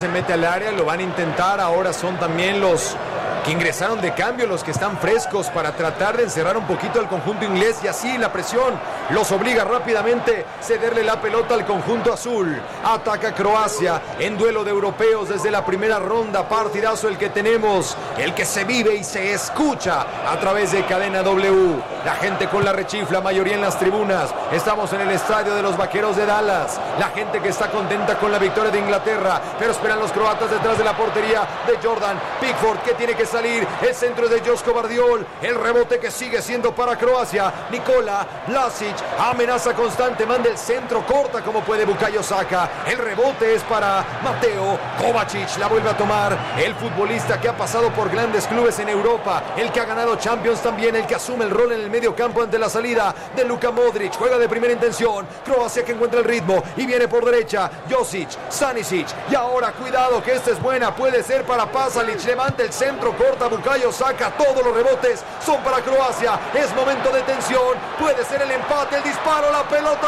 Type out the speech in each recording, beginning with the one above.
mete al área, lo van a intentar. Ahora son también los que ingresaron de cambio, los que están frescos para tratar de encerrar un poquito al conjunto inglés, y así la presión los obliga rápidamente a cederle la pelota al conjunto azul. Ataca Croacia en duelo de europeos desde la primera ronda. Partidazo el que tenemos, el que se vive y se escucha a través de Cadena W. La gente con la rechifla, mayoría en las tribunas. Estamos en el estadio de los Vaqueros de Dallas. La gente que está contenta con la victoria de Inglaterra, pero esperan los croatas detrás de la portería de Jordan Pickford, que tiene que salir. El centro es de Josko Vardiol. El rebote que sigue siendo para Croacia. Nikola Vlasic, amenaza constante, manda el centro, corta como puede Bukayo Saka. El rebote es para Mateo Kovacic. La vuelve a tomar el futbolista que ha pasado por grandes clubes en Europa, el que ha ganado Champions también, el que asume el rol en el medio campo ante la salida de Luka Modric. Juega de primera intención. Croacia que encuentra el ritmo y viene por derecha Josic, Stanisic, y ahora cuidado que esta es buena, puede ser para Pasalic. Levanta el centro, corta Bukayo Saka. Todos los rebotes son para Croacia. Es momento de tensión, puede ser el empate, el disparo, la pelota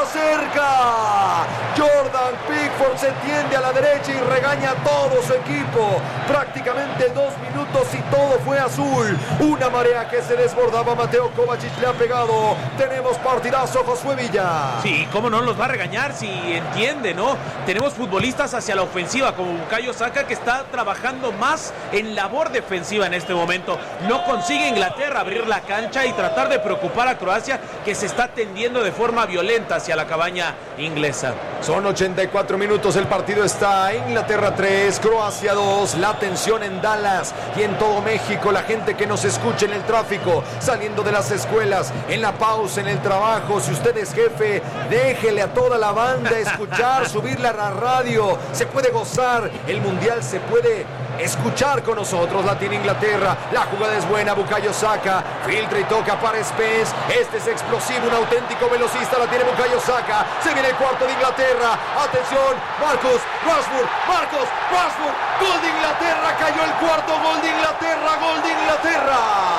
cerca. Jordan Pickford se tiende a la derecha y regaña a todo su equipo. Prácticamente 2 minutos y todo fue azul. Una marea que se desbordaba. Mateo Kovacic le ha pegado. Tenemos partidazo, Josué Villa. Sí, cómo no los va a regañar si entiende, ¿no? Tenemos futbolistas hacia la ofensiva como Bukayo Saka, que está trabajando más en labor defensiva en este momento. No consigue Inglaterra abrir la cancha y tratar de preocupar a Croacia, que se está tendiendo de forma violenta hacia la cabaña inglesa. Son 84 minutos, el partido está Inglaterra 3, Croacia 2. La tensión en Dallas y en todo México, la gente que nos escucha en el tráfico, saliendo de las escuelas, en la pausa, en el trabajo. Si usted es jefe, déjele a toda la banda escuchar, subirla a la radio. Se puede gozar, el mundial se puede escuchar con nosotros. La tiene Inglaterra, la jugada es buena. Bukayo Saka filtra y toca para Spence. Este es explosivo, un auténtico velocista. La tiene Bukayo Saka. Se viene el cuarto de Inglaterra. Atención, Marcus Rashford. Gol de Inglaterra. Cayó el cuarto gol de Inglaterra. Gol de Inglaterra.